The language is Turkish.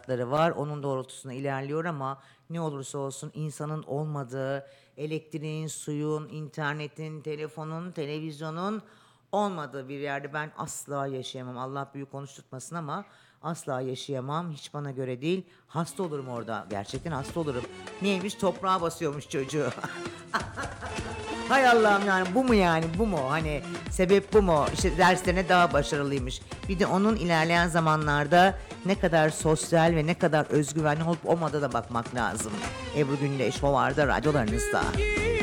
standartları var. Onun doğrultusunda ilerliyor ama ne olursa olsun insanın olmadığı, elektriğin, suyun, internetin, telefonun, televizyonun olmadığı bir yerde ben asla yaşayamam. Allah büyük konuşturtmasın ama asla yaşayamam. Hiç bana göre değil. Hasta olurum orada. Gerçekten hasta olurum. Neymiş? Toprağa basıyormuş çocuğu. Hay Allah'ım, yani bu mu, yani bu mu? Hani sebep bu mu? İşte derslerine daha başarılıymış. Bir de onun ilerleyen zamanlarda ne kadar sosyal ve ne kadar özgüvenli olup olmadığına da bakmak lazım. Ebru Gündeş Hovar'da radyolarınızda.